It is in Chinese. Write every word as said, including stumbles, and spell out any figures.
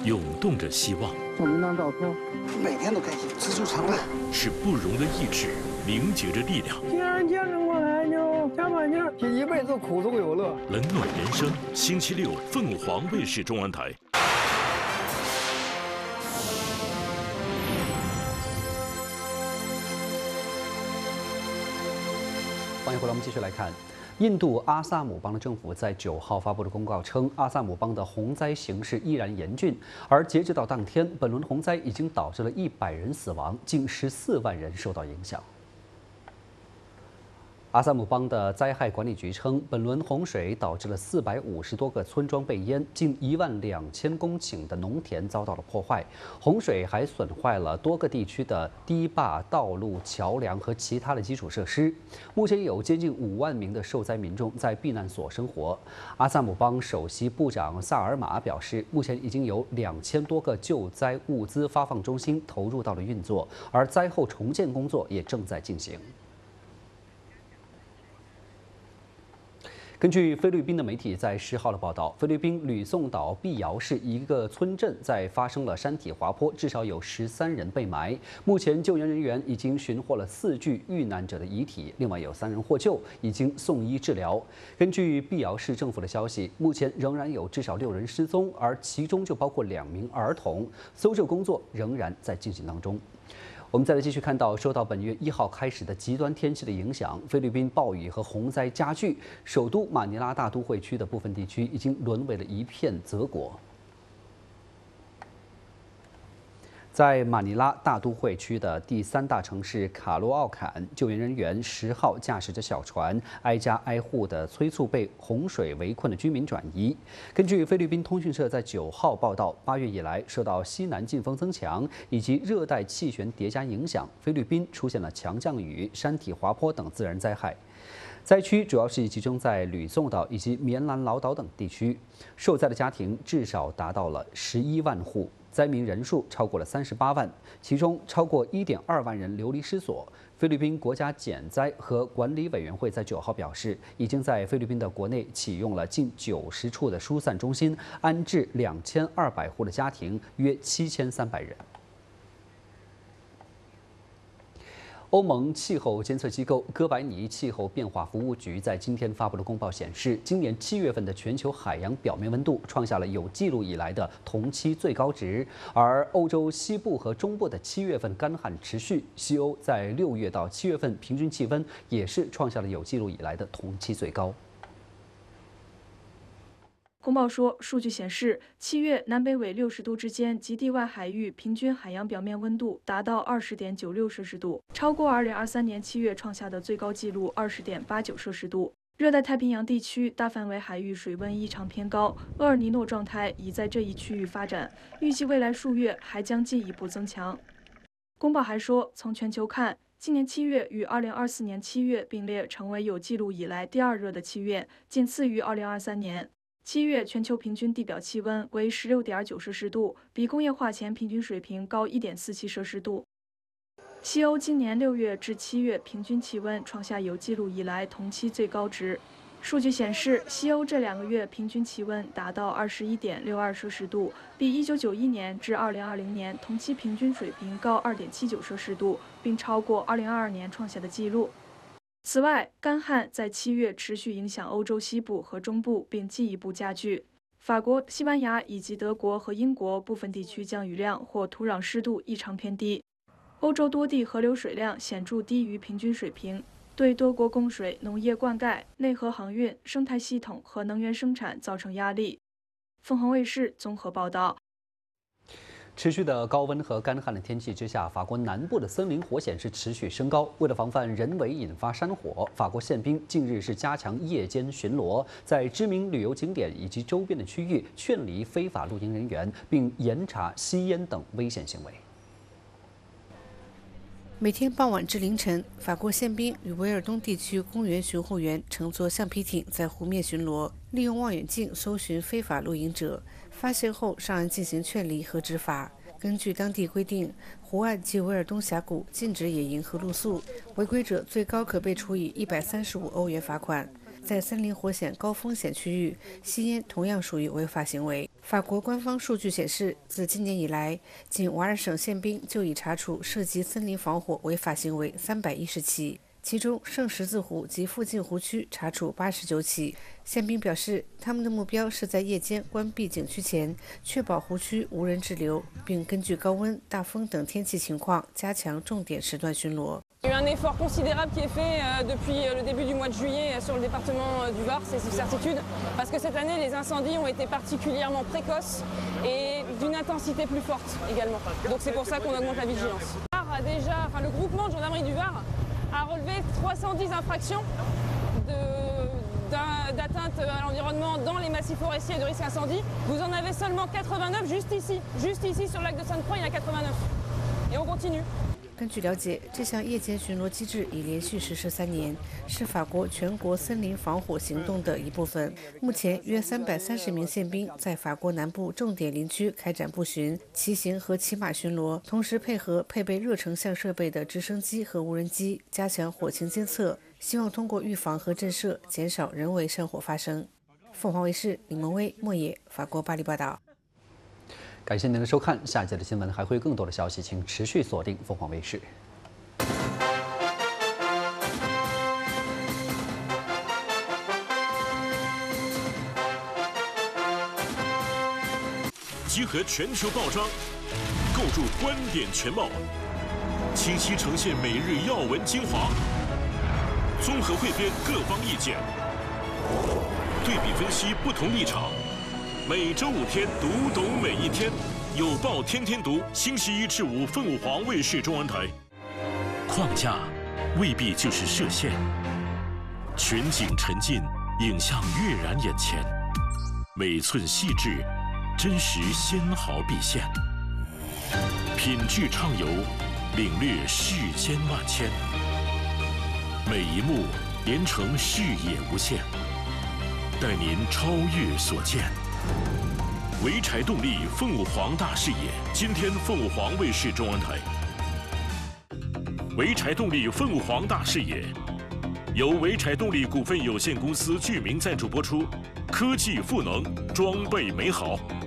涌动着希望。 我们当照片， 每天都开心，知足常乐。 是不容的意志凝结着力量。 既然见证过海就加把劲儿，这一辈子苦中有乐。 冷暖人生，星期六凤凰卫视中文台。 欢迎回来，我们继续来看。印度阿萨姆邦的政府在九号发布的公告称，阿萨姆邦的洪灾形势依然严峻，而截止到当天，本轮洪灾已经导致了一百人死亡，近十四万人受到影响。阿萨姆邦的灾害管理局称，本轮洪水导致了四百五十多个村庄被淹，近一万两千公顷的农田遭到了破坏。洪水还损坏了多个地区的堤坝、道路、桥梁和其他的基础设施。目前有接近五万名的受灾民众在避难所生活。阿萨姆邦首席部长萨尔马表示，目前已经有两千多个救灾物资发放中心投入到了运作，而灾后重建工作也正在进行。根据菲律宾的媒体在十号的报道，菲律宾吕宋岛碧瑶市一个村镇在发生了山体滑坡，至少有十三人被埋。目前救援人员已经寻获了四具遇难者的遗体，另外有三人获救，已经送医治疗。根据碧瑶市政府的消息，目前仍然有至少六人失踪，而其中就包括两名儿童，搜救工作仍然在进行当中。我们再来继续看到，受到本月一号开始的极端天气的影响，菲律宾暴雨和洪灾加剧，首都马尼拉大都会区的部分地区已经沦为了一片泽国。在马尼拉大都会区的第三大城市卡洛奥坎，救援人员十号驾驶着小船，挨家挨户地催促被洪水围困的居民转移。根据菲律宾通讯社在九号报道，八月以来，受到西南季风增强以及热带气旋叠加影响，菲律宾出现了强降雨、山体滑坡等自然灾害。灾区主要是集中在吕宋岛以及棉兰老岛等地区，受灾的家庭至少达到了十一万户。灾民人数超过了三十八万，其中超过一点二万人流离失所。菲律宾国家减灾和管理委员会在九号表示，已经在菲律宾的国内启用了近九十处的疏散中心，安置两千二百户的家庭，约七千三百人。欧盟气候监测机构哥白尼气候变化服务局在今天发布的公报显示，今年七月份的全球海洋表面温度创下了有记录以来的同期最高值，而欧洲西部和中部的七月份干旱持续，西欧在六月到七月份平均气温也是创下了有记录以来的同期最高。 公报说，数据显示，七月南北纬六十度之间及地外海域平均海洋表面温度达到二十点九六摄氏度，超过二零二三年七月创下的最高纪录二十点八九摄氏度。热带太平洋地区大范围海域水温异常偏高，厄尔尼诺状态已在这一区域发展，预计未来数月还将进一步增强。公报还说，从全球看，今年七月与二零二四年七月并列成为有记录以来第二热的七月，仅次于二零二三年。七月全球平均地表气温为十六点九摄氏度，比工业化前平均水平高一点四七摄氏度。西欧今年六月至七月平均气温创下有记录以来同期最高值。数据显示，西欧这两个月平均气温达到二十一点六二摄氏度，比一九九一年至二零二零年同期平均水平高二点七九摄氏度，并超过二零二二年创下的纪录。此外，干旱在七月持续影响欧洲西部和中部，并进一步加剧。法国、西班牙以及德国和英国部分地区降雨量或土壤湿度异常偏低。欧洲多地河流水量显著低于平均水平，对多国供水、农业灌溉、内河航运、生态系统和能源生产造成压力。凤凰卫视综合报道。 持续的高温和干旱的天气之下，法国南部的森林火险是持续升高。为了防范人为引发山火，法国宪兵近日是加强夜间巡逻，在知名旅游景点以及周边的区域劝离非法露营人员，并严查吸烟等危险行为。 每天傍晚至凌晨，法国宪兵与维尔东地区公园巡护员乘坐橡皮艇在湖面巡逻，利用望远镜搜寻非法露营者，发现后上岸进行劝离和执法。根据当地规定，湖岸及维尔东峡谷禁止野营和露宿，违规者最高可被处以一百三十五欧元罚款。在森林火险高风险区域，吸烟同样属于违法行为。 法国官方数据显示，自今年以来，仅瓦尔省宪兵就已查处涉及森林防火违法行为三百一十起，其中圣十字湖及附近湖区查处八十九起。宪兵表示，他们的目标是在夜间关闭景区前，确保湖区无人滞留，并根据高温、大风等天气情况，加强重点时段巡逻。 Il y a eu un effort considérable qui est fait depuis le début du mois de juillet sur le département du Var, c'est une certitude, parce que cette année les incendies ont été particulièrement précoces et d'une intensité plus forte également. Donc c'est pour ça qu'on augmente la vigilance. Le Var a déjà, enfin le groupement de gendarmerie du Var a relevé trois cent dix infractions d'atteinte à l'environnement dans les massifs forestiers et de risque incendie. Vous en avez seulement quatre-vingt-neuf juste ici, juste ici sur le lac de Sainte-Croix, il y en a quatre-vingt-neuf. Et on continue. 根据了解，这项夜间巡逻机制已连续实施三年，是法国全国森林防火行动的一部分。目前，约三百三十名宪兵在法国南部重点林区开展步巡、骑行和骑马巡逻，同时配合配备热成像设备的直升机和无人机，加强火情监测，希望通过预防和震慑，减少人为山火发生。凤凰卫视李萌威、莫野，法国巴黎报道。 感谢您的收看，下一节的新闻还会有更多的消息，请持续锁定凤凰卫视。 集合全球报章，构筑观点全貌，清晰呈现每日要闻精华，综合汇编各方意见，对比分析不同立场。每周五天，读懂每一天，有报天天读，星期一至五凤凰卫视中文台。框架未必就是设限，全景沉浸，影像跃然眼前，每寸细致，真实纤毫毕现，品质畅游，领略世间万千，每一幕连成视野无限，带您超越所见。潍柴动力凤凰大视野，今天凤凰卫视中文台。潍柴动力凤凰大视野，由潍柴动力股份有限公司居民赞助播出，科技赋能，装备美好。